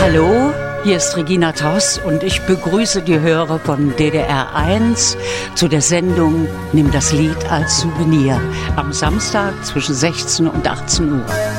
Hallo, hier ist Regina Toss und ich begrüße die Hörer von DDR 1 zu der Sendung Nimm das Lied als Souvenir am Samstag zwischen 16 und 18 Uhr.